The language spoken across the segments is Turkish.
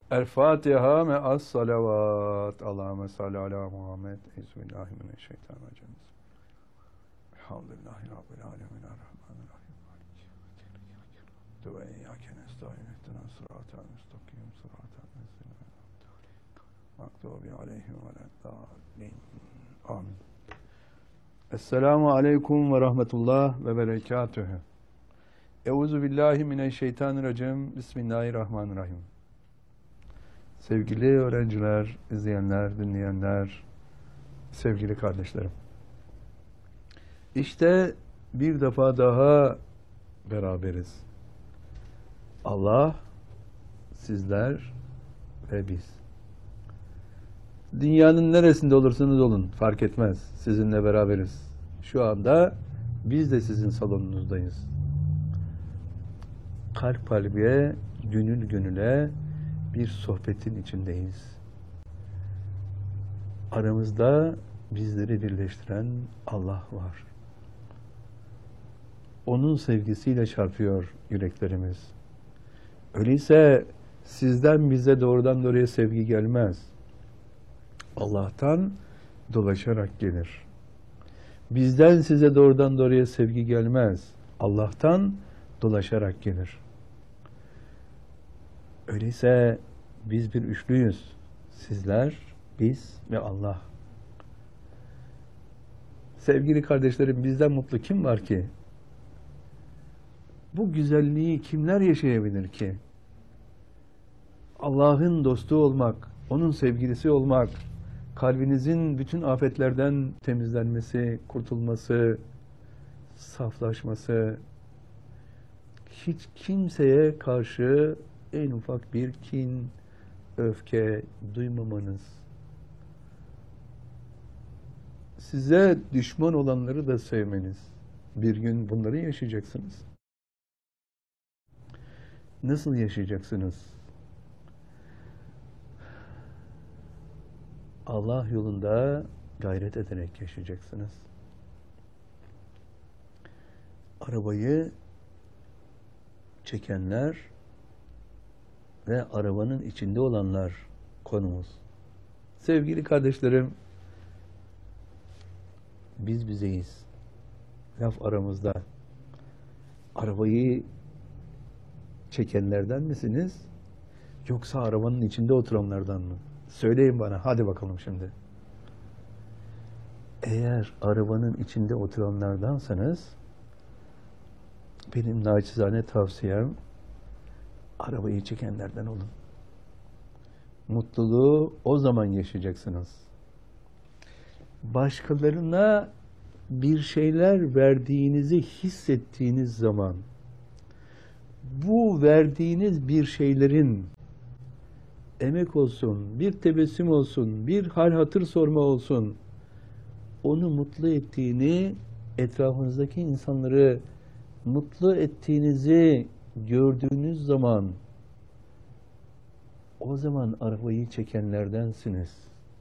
El Fatiha me'as salavat. Allahümme salli ala Muhammed. Euzubillahimineşşeytanirracim. Elhamdülillahi Rabbil alemin. Errahmanirrahim. Ve iyyâke nestaîn. İhdinas sıratal müstakîm. Sıratal lezîne mağdûbi aleyhim veleddâllîn. Amin. Esselamu aleyküm ve rahmetullah ve berekatühü. Euzubillahimineşşeytanirracim. Bismillahirrahmanirrahim. Sevgili öğrenciler, izleyenler, dinleyenler, sevgili kardeşlerim. İşte bir defa daha beraberiz. Allah, sizler ve biz. Dünyanın neresinde olursanız olun, fark etmez. Sizinle beraberiz. Şu anda biz de sizin salonunuzdayız. Kalp kalbe, gönül gönüle bir sohbetin içindeyiz. Aramızda bizleri birleştiren Allah var. Onun sevgisiyle çarpıyor yüreklerimiz. Öyleyse sizden bize doğrudan doğruya sevgi gelmez. Allah'tan dolaşarak gelir. Bizden size doğrudan doğruya sevgi gelmez. Allah'tan dolaşarak gelir. Öyleyse biz bir üçlüyüz. Sizler, biz ve Allah. Sevgili kardeşlerim, bizden mutlu kim var ki? Bu güzelliği kimler yaşayabilir ki? Allah'ın dostu olmak, onun sevgilisi olmak, kalbinizin bütün afetlerden temizlenmesi, kurtulması, saflaşması, hiç kimseye karşı en ufak bir kin, öfke duymamanız, size düşman olanları da sevmeniz, bir gün bunları yaşayacaksınız. Nasıl yaşayacaksınız? Allah yolunda gayret ederek yaşayacaksınız. Arabayı çekenler ve arabanın içinde olanlar konumuz. Sevgili kardeşlerim, biz bizeyiz. Laf aramızda. Arabayı çekenlerden misiniz? Yoksa arabanın içinde oturanlardan mı? Söyleyin bana, hadi bakalım şimdi. Eğer arabanın içinde oturanlardansanız, benim naçizane tavsiyem, arabayı çekenlerden olun. Mutluluğu o zaman yaşayacaksınız. Başkalarına bir şeyler verdiğinizi hissettiğiniz zaman, bu verdiğiniz bir şeylerin emek olsun, bir tebessüm olsun, bir hal hatır sorma olsun, onu mutlu ettiğini, etrafınızdaki insanları mutlu ettiğinizi gördüğünüz zaman, o zaman arabayı çekenlerdensiniz.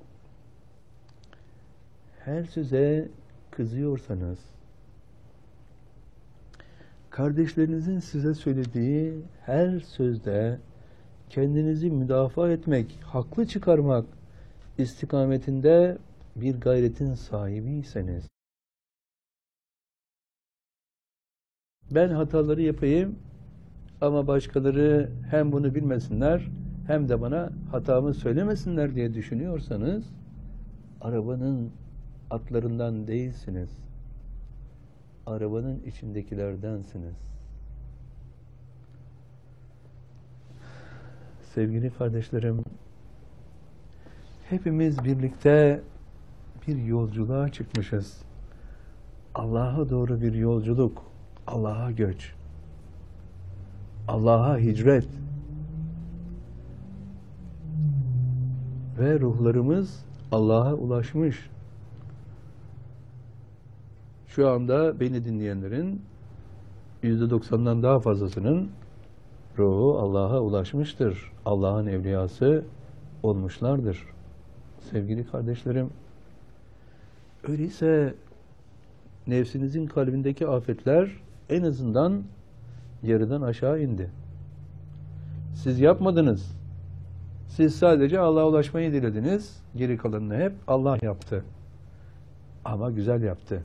Her söze kızıyorsanız, kardeşlerinizin size söylediği her sözde kendinizi müdafaa etmek, haklı çıkarmak istikametinde bir gayretin sahibiyseniz, ben hataları yapayım ama başkaları hem bunu bilmesinler hem de bana hatamı söylemesinler diye düşünüyorsanız, arabanın atlarından değilsiniz. Arabanın içindekilerdensiniz. Sevgili kardeşlerim, hepimiz birlikte bir yolculuğa çıkmışız. Allah'a doğru bir yolculuk, Allah'a göç, Allah'a hicret. Ve ruhlarımız Allah'a ulaşmış. Şu anda beni dinleyenlerin %90'dan daha fazlasının ruhu Allah'a ulaşmıştır. Allah'ın evliyası olmuşlardır. Sevgili kardeşlerim, öyleyse nefsinizin kalbindeki afetler en azından yarıdan aşağı indi. Siz yapmadınız. Siz sadece Allah'a ulaşmayı dilediniz. Geri kalanını hep Allah yaptı. Ama güzel yaptı.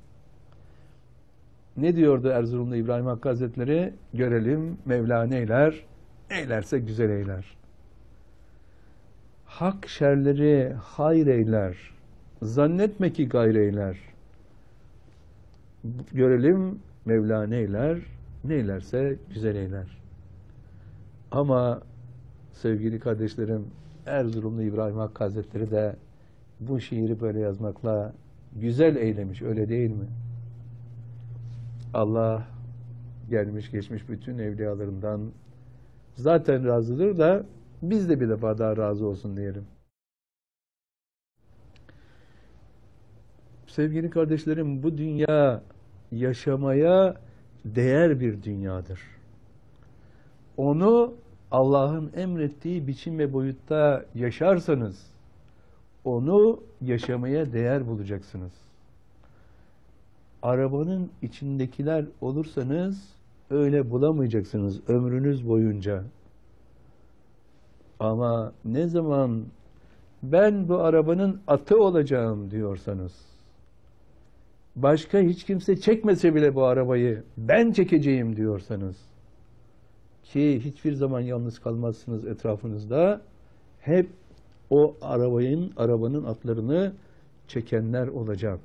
Ne diyordu Erzurumlu İbrahim Hakkı Hazretleri? Görelim Mevla neyler? Eylerse güzel eyler. Hak şerleri hayır eyler. Zannetme ki gayr eyler. Görelim Mevla neyler? Neylerse güzel eyler. Ama sevgili kardeşlerim, Erzurumlu İbrahim Hakkı Hazretleri de bu şiiri böyle yazmakla güzel eylemiş, öyle değil mi? Allah gelmiş geçmiş bütün evliyalarından zaten razıdır da biz de bir defa daha razı olsun diyelim. Sevgili kardeşlerim, bu dünya yaşamaya değer bir dünyadır. Onu Allah'ın emrettiği biçim ve boyutta yaşarsanız, onu yaşamaya değer bulacaksınız. Arabanın içindekiler olursanız, öyle bulamayacaksınız ömrünüz boyunca. Ama ne zaman ben bu arabanın atı olacağım diyorsanız, başka hiç kimse çekmese bile bu arabayı ben çekeceğim diyorsanız, ki hiçbir zaman yalnız kalmazsınız etrafınızda, hep o arabanın atlarını çekenler olacak.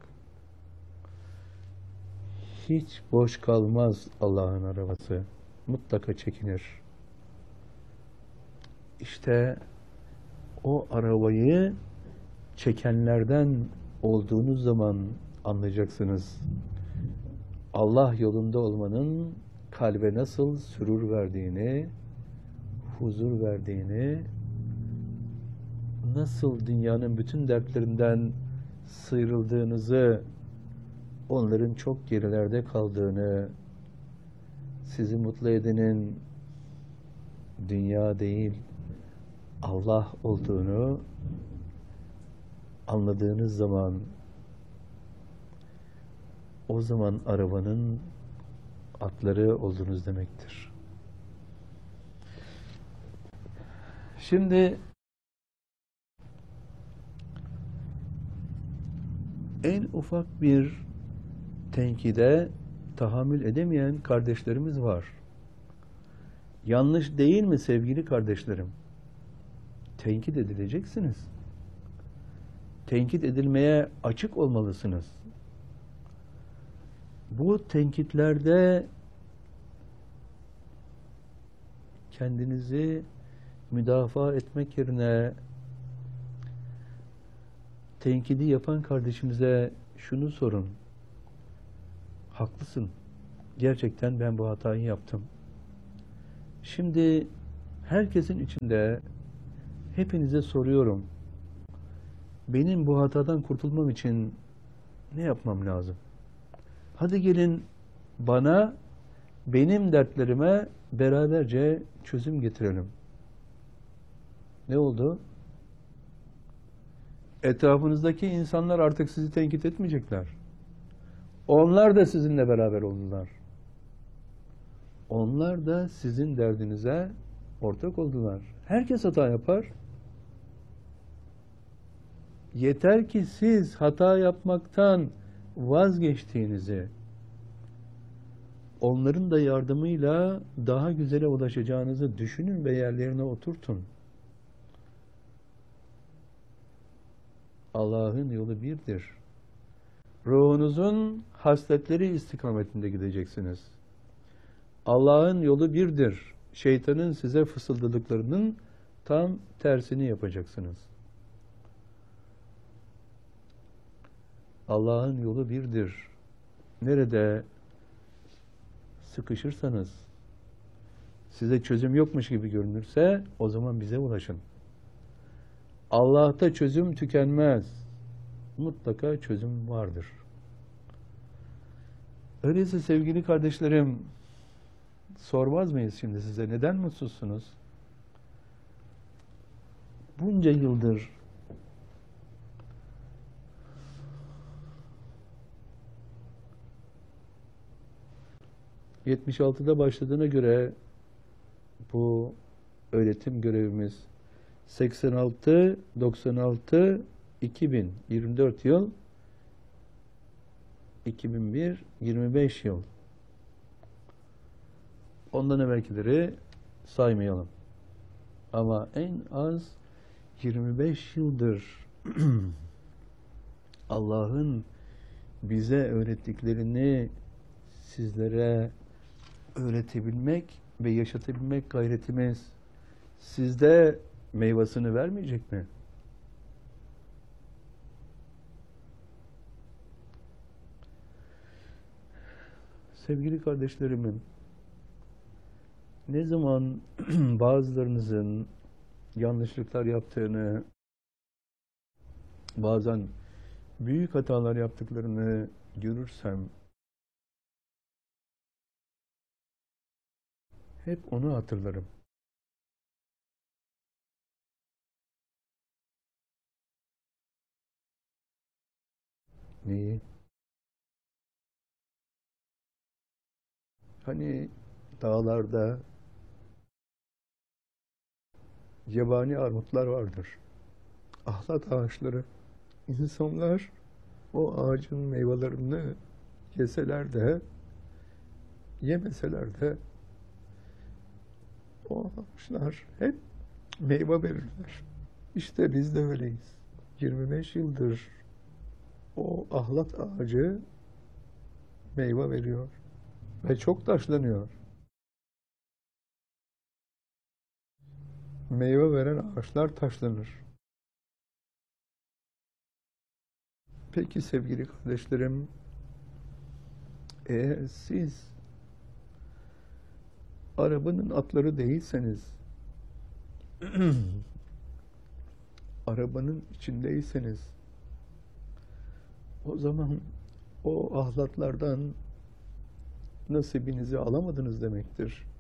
Hiç boş kalmaz Allah'ın arabası. Mutlaka çekilir. İşte o arabayı çekenlerden olduğunuz zaman anlayacaksınız. Allah yolunda olmanın kalbe nasıl sürur verdiğini, huzur verdiğini, nasıl dünyanın bütün dertlerinden sıyrıldığınızı, onların çok gerilerde kaldığını, sizi mutlu edenin dünya değil, Allah olduğunu anladığınız zaman, o zaman arabanın atları oldunuz demektir. Şimdi en ufak bir tenkide tahammül edemeyen kardeşlerimiz var. Yanlış değil mi sevgili kardeşlerim? Tenkit edileceksiniz. Tenkit edilmeye açık olmalısınız. Bu tenkitlerde kendinizi müdafaa etmek yerine tenkidi yapan kardeşimize şunu sorun. Haklısın. Gerçekten ben bu hatayı yaptım. Şimdi herkesin içinde hepinize soruyorum. Benim bu hatadan kurtulmam için ne yapmam lazım? Hadi gelin bana, benim dertlerime beraberce çözüm getirelim. Ne oldu? Etrafınızdaki insanlar artık sizi tenkit etmeyecekler. Onlar da sizinle beraber oldular. Onlar da sizin derdinize ortak oldular. Herkes hata yapar. Yeter ki siz hata yapmaktan vazgeçtiğinizi, onların da yardımıyla daha güzele ulaşacağınızı düşünün ve yerlerine oturtun. Allah'ın yolu birdir. Ruhunuzun hasletleri istikametinde gideceksiniz. Allah'ın yolu birdir. Şeytanın size fısıldadıklarının tam tersini yapacaksınız. Allah'ın yolu birdir. Nerede sıkışırsanız, size çözüm yokmuş gibi görünürse, o zaman bize ulaşın. Allah'ta çözüm tükenmez. Mutlaka çözüm vardır. Öyleyse sevgili kardeşlerim, sormaz mıyız şimdi size? Neden mutsuzsunuz? Bunca yıldır ...76'da başladığına göre bu öğretim görevimiz 86, 96, 2000, 24 yıl, 2001, 25 yıl. Ondan evvelkileri saymayalım. Ama en az 25 yıldır Allah'ın bize öğrettiklerini sizlere öğretebilmek ve yaşatabilmek gayretimiz sizde meyvasını vermeyecek mi? Sevgili kardeşlerimin, ne zaman bazılarınızın yanlışlıklar yaptığını, bazen büyük hatalar yaptıklarını görürsem, hep onu hatırlarım. Neyi? Hani dağlarda yabani armutlar vardır. Ahlat ağaçları. İnsanlar o ağacın meyvelerini yeseler de, yemeseler de o ağaçlar hep meyve verirler. İşte biz de öyleyiz. 25 yıldır o ahlat ağacı meyve veriyor ve çok taşlanıyor. Meyve veren ağaçlar taşlanır. Peki sevgili kardeşlerim, eğer siz arabanın atları değilseniz, arabanın içindeyseniz, o zaman o ahlatlardan nasibinizi alamadınız demektir.